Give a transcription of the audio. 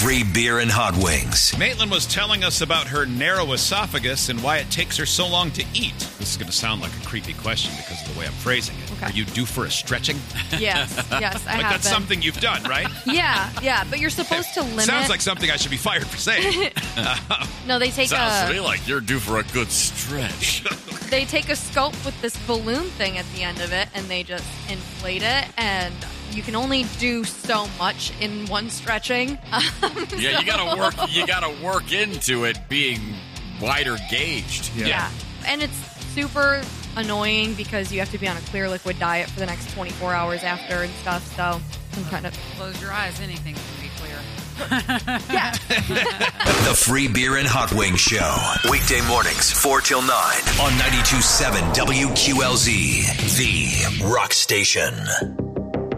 Free beer and hot wings. Maitland was telling us about her narrow esophagus and why it takes her so long to eat. This is going to sound like a creepy question because of the way I'm phrasing it. Okay. Are you due for a stretching? Yes, I have That's been. something you've done, right? Yeah, but you're supposed to limit. Sounds like something I should be fired for saying. No, they take Sounds to me like you're due for a good stretch. They take a scope with this balloon thing at the end of it, and they just inflate it, and you can only do so much in one stretching. Yeah, you gotta work into it being wider gauged. Yeah. And it's super annoying because you have to be on a clear liquid diet for the next 24 hours after and stuff, so I'm kind of... Close your eyes, anything can be clear. Yeah. The Free Beer and Hot Wings Show. Weekday mornings, 4 till 9 on 92.7 WQLZ, the rock station.